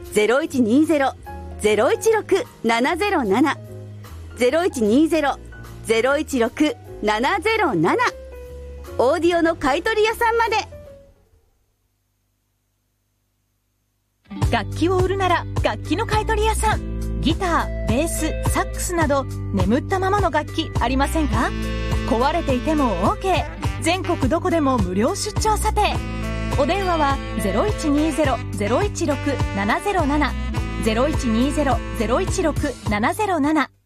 0120-016-707 0120-016-707オーディオの買い取り屋さんまで。 楽器を売るなら楽器の買い取り屋さん。ギター、ベース、サックスなど眠ったままの楽器ありませんか？壊れていても OK。 全国どこでも無料出張査定。お電話は 0120-016-707 0120-016-707